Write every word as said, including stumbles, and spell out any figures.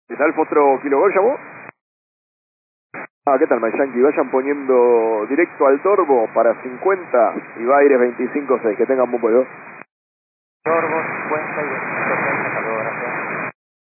¿Qué tal, Fostro Kilogol llamó? Ah, ¿qué tal, My Yankee? Vayan poniendo directo al torbo para cincuenta y va Aires veinticinco seis. Que tengan buen vuelo.